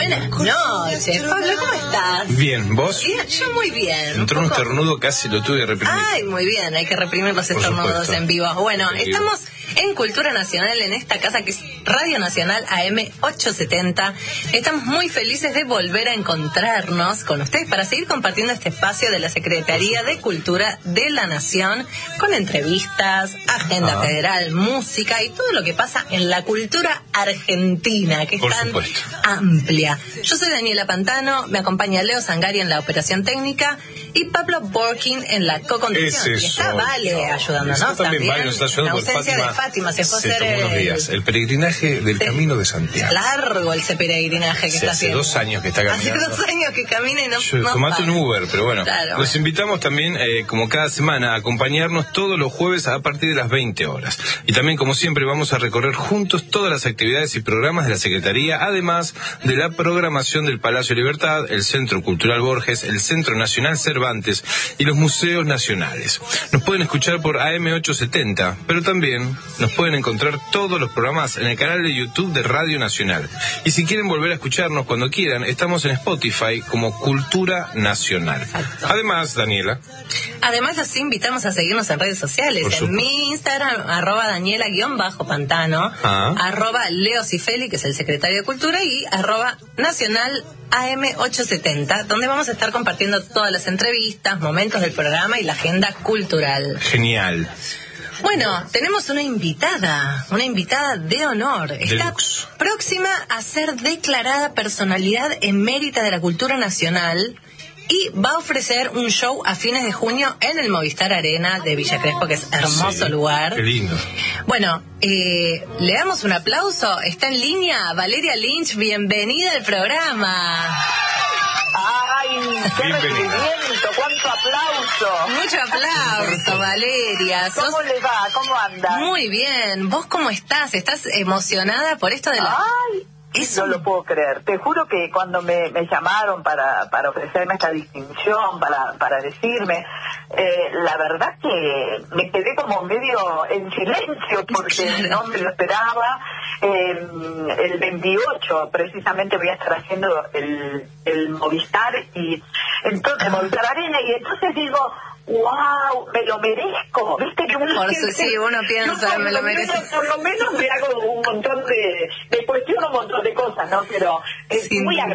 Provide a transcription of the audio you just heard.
Buenas noches, Pablo, ¿cómo estás? Bien, ¿vos? Yo muy bien. Entró un estornudo, casi lo tuve que reprimir. Ay, muy bien, hay que reprimir los estornudos en vivo. Bueno, estamos en Cultura Nacional, en esta casa que es Radio Nacional AM 870. Estamos muy felices de volver a encontrarnos con ustedes para seguir compartiendo este espacio de la Secretaría de Cultura de la Nación, con entrevistas, agenda federal, música y todo lo que pasa en la cultura argentina, que es tan amplia. Yo soy Daniela Pantano, me acompaña Leo Sangari en la operación técnica y Pablo Borkin en la co-conducción. Y está Vale ayudándonos también. Vale nos está ayudando, la ausencia de Fátima se fue a hacer unos días. El peregrinaje del Camino de Santiago. Largo ese peregrinaje que está haciendo. Hace 2 años que está caminando. Hace 2 años que camina y no tomate un Uber, pero bueno. Claro. Los invitamos también, como cada semana, a acompañarnos todos los jueves a partir de las 20 horas. Y también, como siempre, vamos a recorrer juntos todas las actividades y programas de la Secretaría, además de la programación del Palacio Libertad, el Centro Cultural Borges, el Centro Nacional Cervantes y los museos nacionales. Nos pueden escuchar por AM 870, pero también nos pueden encontrar todos los programas en el canal de YouTube de Radio Nacional. Y si quieren volver a escucharnos cuando quieran, estamos en Spotify como Cultura Nacional. Exacto. Además, Daniela. Además, los invitamos a seguirnos en redes sociales. En mi Instagram, @Daniela_Pantano, @Leo Cifeli, que es el secretario de Cultura, y @Nacional AM 870, donde vamos a estar compartiendo todas las entrevistas, momentos del programa y la agenda cultural. Genial. Bueno, tenemos una invitada de honor. Está próxima a ser declarada personalidad emérita de la cultura nacional y va a ofrecer un show a fines de junio en el Movistar Arena de Villa Crespo, que es hermoso lugar. Qué lindo. Bueno, le damos un aplauso. Está en línea Valeria Lynch. Bienvenida al programa. ¡Ay, qué recibimiento! ¡Cuánto aplauso! Mucho aplauso, Valeria. ¿Cómo les va? ¿Cómo andan? Muy bien. ¿Vos cómo estás? ¿Estás emocionada por esto de la...? ¡Ay! No lo puedo creer. Te juro que cuando me llamaron para ofrecerme esta distinción, para decirme, la verdad que me quedé como medio en silencio porque no me lo esperaba. El 28 precisamente voy a estar haciendo el Movistar y entonces Movistar Arena, y entonces digo, wow, me lo merezco, viste que uno piensa, me lo merezco. Por lo menos me hago un montón de cuestiono un montón de cosas, ¿no? Pero es muy agradable.